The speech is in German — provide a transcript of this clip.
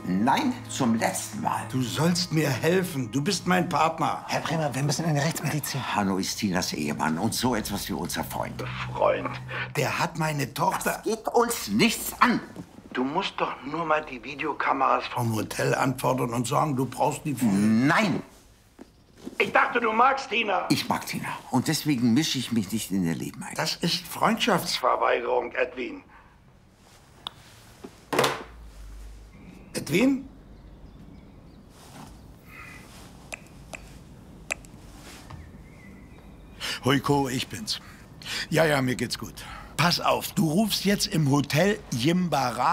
Nein, zum letzten Mal. Du sollst mir helfen. Du bist mein Partner. Herr Bremer, wir müssen in die Rechtsmedizin. Hanno ist Tinas Ehemann und so etwas wie unser Freund. Freund, der hat meine Tochter... Das geht uns nichts an. Du musst doch nur mal die Videokameras vom Hotel anfordern und sagen, du brauchst die... Nein, Ich dachte, du magst Tina. ich mag Tina. Und deswegen mische ich mich nicht in ihr Leben ein. Das ist Freundschaftsverweigerung, Edwin. Edwin? Heiko, ich bin's. Ja, mir geht's gut. Pass auf, du rufst jetzt im Hotel Jimbara